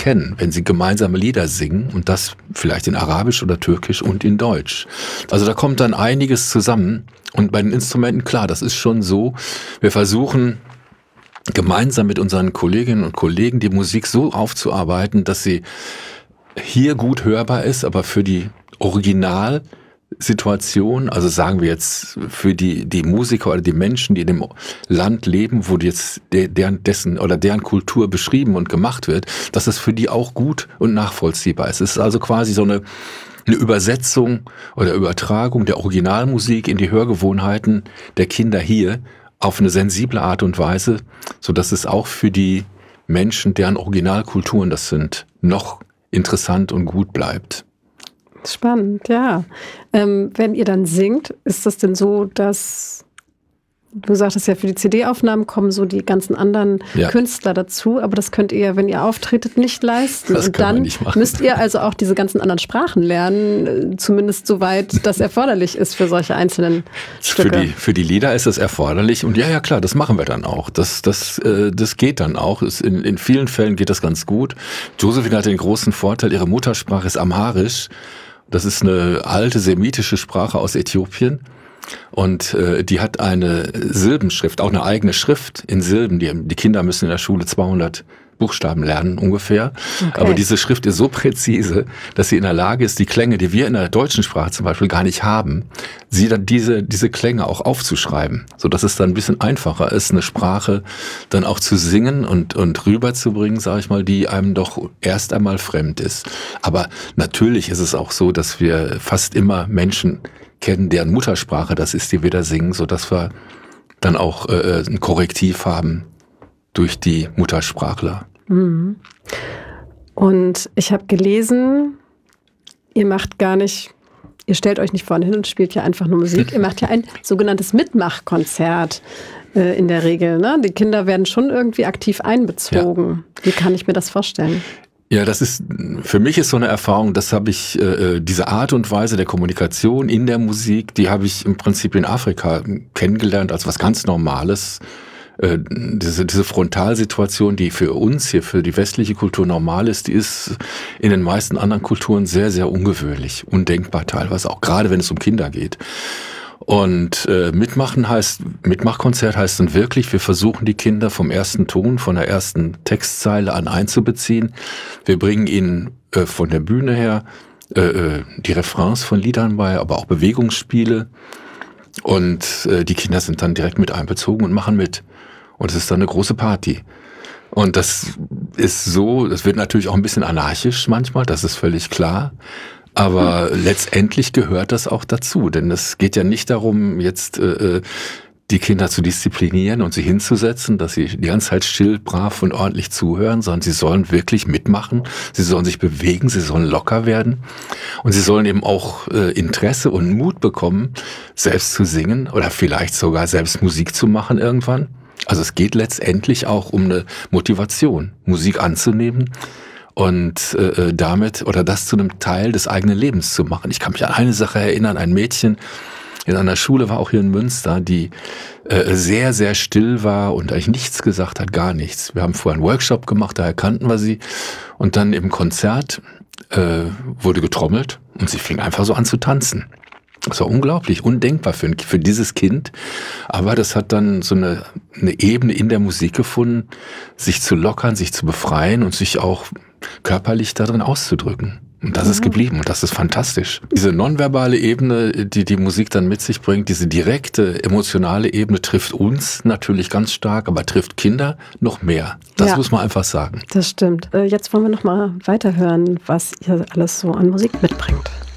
erkennen, wenn sie gemeinsame Lieder singen und das vielleicht in Arabisch oder Türkisch und in Deutsch. Also da kommt dann einiges zusammen und bei den Instrumenten, klar, das ist schon so, wir versuchen gemeinsam mit unseren Kolleginnen und Kollegen die Musik so aufzuarbeiten, dass sie hier gut hörbar ist, aber für die Originalsituation, also sagen wir jetzt für die Musiker oder die Menschen, die in dem Land leben, wo jetzt deren Kultur beschrieben und gemacht wird, dass es für die auch gut und nachvollziehbar ist. Es ist also quasi so eine Übersetzung oder Übertragung der Originalmusik in die Hörgewohnheiten der Kinder hier auf eine sensible Art und Weise, so dass es auch für die Menschen, deren Originalkulturen das sind, noch interessant und gut bleibt. Spannend, ja. Wenn ihr dann singt, ist das denn so, dass du sagtest ja, für die CD-Aufnahmen kommen so die ganzen anderen Künstler dazu, aber das könnt ihr, wenn ihr auftretet, nicht leisten. Das und dann müsst ihr also auch diese ganzen anderen Sprachen lernen, zumindest soweit das erforderlich ist für solche einzelnen Stücke. Für die Lieder ist es erforderlich und ja klar, das machen wir dann auch. Das geht dann auch. In vielen Fällen geht das ganz gut. Josephine hat den großen Vorteil, ihre Muttersprache ist Amharisch. Das ist eine alte semitische Sprache aus Äthiopien. Und die hat eine Silbenschrift, auch eine eigene Schrift in Silben. Die Kinder müssen in der Schule 200 Buchstaben lernen ungefähr. Okay. Aber diese Schrift ist so präzise, dass sie in der Lage ist, die Klänge, die wir in der deutschen Sprache zum Beispiel gar nicht haben, sie dann diese Klänge auch aufzuschreiben, sodass es dann ein bisschen einfacher ist, eine Sprache dann auch zu singen und rüberzubringen, sage ich mal, die einem doch erst einmal fremd ist. Aber natürlich ist es auch so, dass wir fast immer Menschen kennen, deren Muttersprache das ist, die wir da singen, sodass wir dann auch ein Korrektiv haben durch die Muttersprachler. Mhm. Und ich habe gelesen, ihr stellt euch nicht vorne hin und spielt ja einfach nur Musik, ihr macht ja ein sogenanntes Mitmachkonzert in der Regel, ne? Die Kinder werden schon irgendwie aktiv einbezogen. Ja. Wie kann ich mir das vorstellen? Ja, für mich ist so eine Erfahrung, das habe ich, diese Art und Weise der Kommunikation in der Musik, die habe ich im Prinzip in Afrika kennengelernt als was ganz Normales. Diese Frontalsituation, die für uns hier, für die westliche Kultur normal ist, die ist in den meisten anderen Kulturen sehr, sehr ungewöhnlich, undenkbar teilweise, auch gerade wenn es um Kinder geht. Und Mitmachkonzert heißt dann wirklich, wir versuchen die Kinder vom ersten Ton, von der ersten Textzeile an einzubeziehen. Wir bringen ihnen von der Bühne her die Refrains von Liedern bei, aber auch Bewegungsspiele. Und die Kinder sind dann direkt mit einbezogen und machen mit. Und es ist dann eine große Party. Und das wird natürlich auch ein bisschen anarchisch manchmal, das ist völlig klar. Aber letztendlich gehört das auch dazu, denn es geht ja nicht darum, jetzt die Kinder zu disziplinieren und sie hinzusetzen, dass sie die ganze Zeit still, brav und ordentlich zuhören, sondern sie sollen wirklich mitmachen, sie sollen sich bewegen, sie sollen locker werden und sie sollen eben auch Interesse und Mut bekommen, selbst zu singen oder vielleicht sogar selbst Musik zu machen irgendwann. Also es geht letztendlich auch um eine Motivation, Musik anzunehmen und damit oder das zu einem Teil des eigenen Lebens zu machen. Ich kann mich an eine Sache erinnern, ein Mädchen in einer Schule war auch hier in Münster, die sehr, sehr still war und eigentlich nichts gesagt hat, gar nichts. Wir haben vorher einen Workshop gemacht, daher kannten wir sie. Und dann im Konzert wurde getrommelt und sie fing einfach so an zu tanzen. Das war unglaublich, undenkbar für dieses Kind. Aber das hat dann so eine Ebene in der Musik gefunden, sich zu lockern, sich zu befreien und sich auch körperlich darin auszudrücken. Und das ist geblieben und das ist fantastisch. Diese nonverbale Ebene, die Musik dann mit sich bringt, diese direkte emotionale Ebene trifft uns natürlich ganz stark, aber trifft Kinder noch mehr. Das muss man einfach sagen. Das stimmt. Jetzt wollen wir noch mal weiterhören, was ihr alles so an Musik mitbringt.